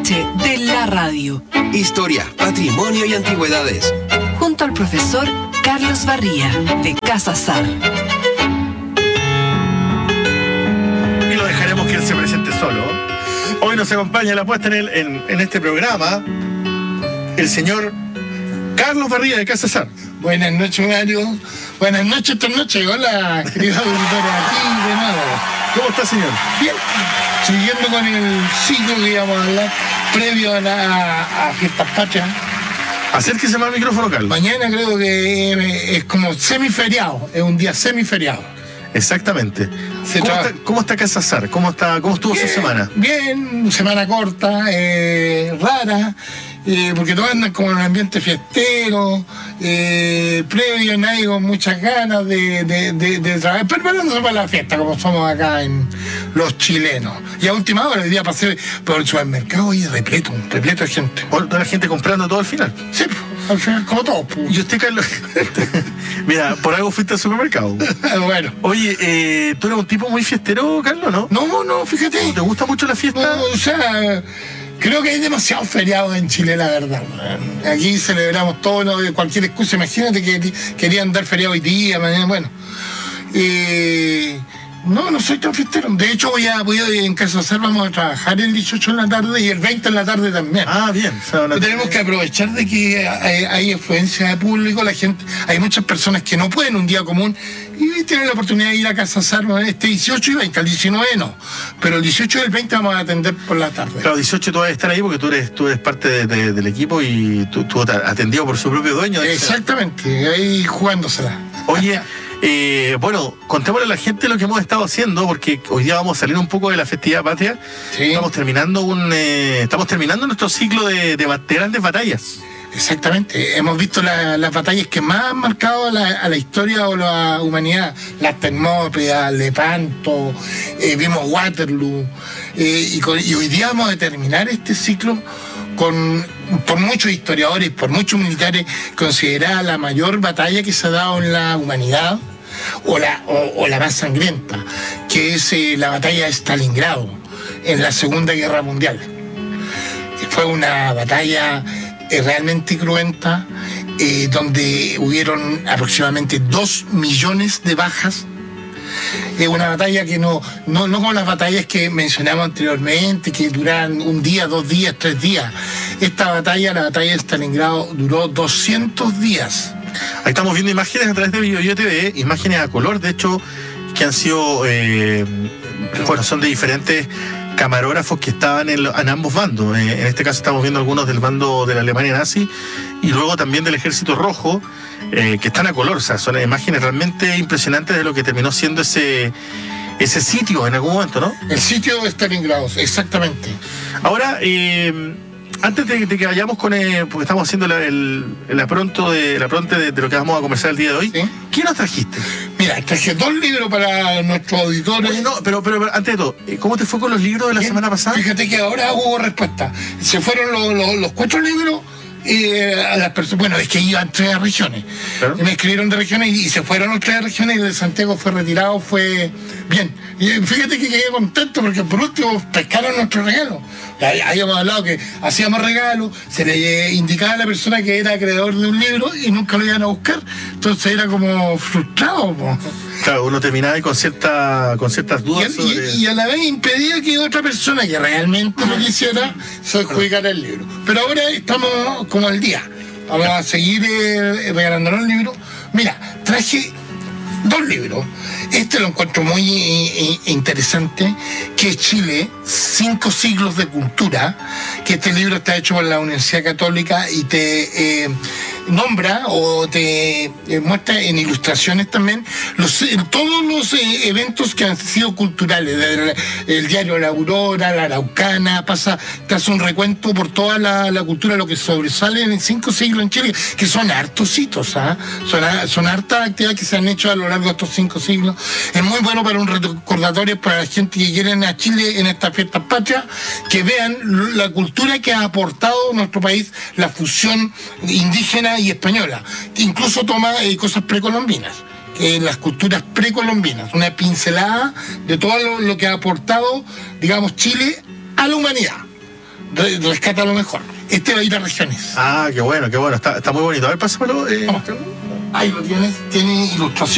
noche de la radio. Historia, patrimonio y antigüedades. Junto al profesor Carlos Barría, de Casa Sar. Y lo dejaremos que él se presente solo. Hoy nos acompaña la puesta en este programa el señor Carlos Barría, de Casa Sar. Buenas noches, Mario. Buenas noches, esta noche. Hola, queridos auditores, aquí de nuevo. ¿Cómo está, señor? Bien. Siguiendo con el ciclo que íbamos a hablar previo a Fiestas Patrias. Acérquese más al micrófono, Carlos. Mañana creo que es como semiferiado, es un día semiferiado. Exactamente. ¿Cómo está Casa Sar? ¿Cómo estuvo su semana? Bien, semana corta, rara, porque todos andan como en un ambiente fiestero, previo, nadie con muchas ganas de trabajar, preparándose para la fiesta, como somos acá en los chilenos. Y a última hora, el día pasé por el supermercado y repleto de gente. ¿Toda la gente comprando todo al final? Sí, al final, como todos. ¿Y usted, Carlos? Mira, por algo fuiste al supermercado. Bueno. Oye, ¿tú eres un tipo muy fiestero, Carlos, no? No, fíjate. ¿Te gusta mucho la fiesta? No, o sea, creo que hay demasiados feriados en Chile, la verdad. Aquí celebramos todo, cualquier excusa. Imagínate que querían dar feriado hoy día, mañana, bueno. No soy tan fiestero. De hecho, voy a en Casa Sar vamos a trabajar el 18 en la tarde y el 20 en la tarde también. Ah, bien. Tenemos que aprovechar de que hay afluencia de público, la gente, hay muchas personas que no pueden un día común y tienen la oportunidad de ir a Casa Sar este 18 y 20, al 19 no. Pero el 18 y el 20 vamos a atender por la tarde. Claro, 18 tú vas a estar ahí porque tú eres parte del equipo y tú atendido por su propio dueño. Exactamente, ahí jugándosela. Oye, bueno, contémosle a la gente lo que hemos estado haciendo, porque hoy día vamos a salir un poco de la festividad patria. Sí. Estamos terminando nuestro ciclo de grandes batallas. Exactamente, hemos visto las batallas que más han marcado a la historia o la humanidad. Las Termópilas, Lepanto, vimos Waterloo, y hoy día vamos a terminar este ciclo por muchos historiadores, por muchos militares, considerada la mayor batalla que se ha dado en la humanidad, o la más sangrienta, que es la batalla de Stalingrado en la Segunda Guerra Mundial. Fue una batalla realmente cruenta, donde hubieron aproximadamente 2 millones de bajas. Es una batalla que no como las batallas que mencionamos anteriormente, que duran un día, 2 días, 3 días. Esta batalla, la batalla de Stalingrado, duró 200 días. Ahí estamos viendo imágenes a través de BioBio TV, imágenes a color, de hecho, que han sido, son de diferentes camarógrafos que estaban en ambos bandos. En este caso estamos viendo algunos del bando de la Alemania nazi y luego también del Ejército Rojo, que están a color. O sea, son imágenes realmente impresionantes de lo que terminó siendo ese sitio en algún momento, ¿no? El sitio de Stalingrado, exactamente. Ahora, antes de que vayamos porque estamos haciendo la pronte de lo que vamos a conversar el día de hoy, ¿sí? ¿Qué nos trajiste? Mira, traje 2 libros para nuestros auditores. Oye, no, pero antes de todo, ¿cómo te fue con los libros de la semana pasada? Fíjate que ahora hubo respuesta. Se fueron los 4 libros a las personas. Bueno, es que iban 3 regiones. ¿Claro? Me escribieron de regiones y se fueron los 3 regiones y el de Santiago fue retirado, fue bien. Y fíjate que quedé contento porque por último pescaron nuestro regalo. Habíamos hablado que hacíamos regalos, se le indicaba a la persona que era acreedor de un libro y nunca lo iban a buscar. Entonces era como frustrado. Claro, uno terminaba ahí con ciertas dudas. Y a la vez impedía que otra persona que realmente lo quisiera se adjudicara el libro. Pero ahora estamos como al día. Vamos a seguir regalándonos el libro. Mira, traje 2 libros. Este lo encuentro muy interesante, que es Chile, 5 siglos de cultura, que este libro está hecho por la Universidad Católica y te nombra o te muestra en ilustraciones también todos los eventos que han sido culturales, desde el diario La Aurora, La Araucana, te hace un recuento por toda la cultura, lo que sobresale en 5 siglos en Chile, que son hartos hitos, son hartas actividades que se han hecho a lo largo de estos 5 siglos. Es muy bueno para un recordatorio para la gente que quiere ir a Chile en estas fiestas patrias, que vean la cultura que ha aportado nuestro país, la fusión indígena y española. Incluso toma cosas precolombinas, las culturas precolombinas, una pincelada de todo lo que ha aportado, digamos, Chile a la humanidad. rescata lo mejor. Este va a ir a regiones. Ah, qué bueno, está muy bonito. A ver, pásamelo. Ahí lo tienes, tiene ilustración.